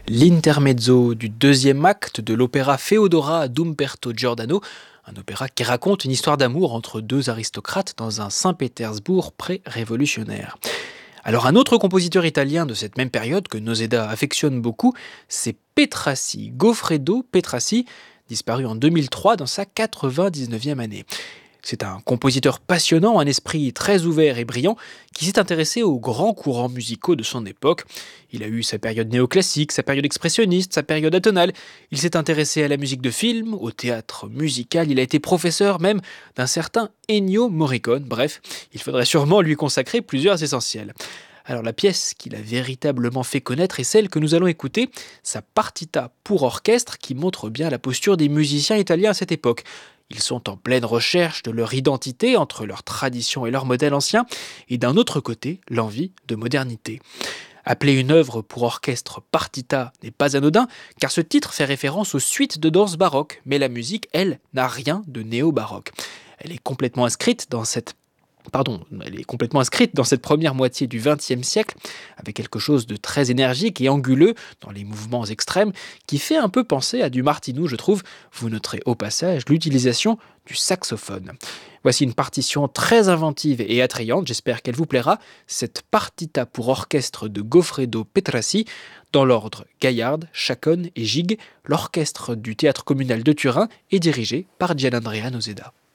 L'intermezzo du deuxième acte de l'opéra Feodora d'Umberto Giordano, un opéra qui raconte une histoire d'amour entre deux aristocrates dans un Saint-Pétersbourg pré-révolutionnaire. Alors un autre compositeur italien de cette même période que Noseda affectionne beaucoup, c'est Petrassi, Goffredo Petrassi, disparu en 2003 dans sa 99e année. C'est un compositeur passionnant, un esprit très ouvert et brillant, qui s'est intéressé aux grands courants musicaux de son époque. Il a eu sa période néoclassique, sa période expressionniste, sa période atonale. Il s'est intéressé à la musique de film, au théâtre musical. Il a été professeur même d'un certain Ennio Morricone. Bref, il faudrait sûrement lui consacrer plusieurs essentiels. Alors la pièce qu'il a véritablement fait connaître est celle que nous allons écouter, sa partita pour orchestre, qui montre bien la posture des musiciens italiens à cette époque. Ils sont en pleine recherche de leur identité entre leur tradition et leur modèle ancien, et d'un autre côté, l'envie de modernité. Appeler une œuvre pour orchestre partita n'est pas anodin, car ce titre fait référence aux suites de danse baroque, mais la musique, elle, n'a rien de néo-baroque. Elle est complètement inscrite dans cette première moitié du XXe siècle, avec quelque chose de très énergique et anguleux dans les mouvements extrêmes, qui fait un peu penser à du Martinou, je trouve. Vous noterez au passage l'utilisation du saxophone. Voici une partition très inventive et attrayante, j'espère qu'elle vous plaira, cette partita pour orchestre de Goffredo Petrassi, dans l'ordre Gaillard, Chaconne et Gigue. L'orchestre du théâtre communal de Turin est dirigé par Gianandrea Noseda.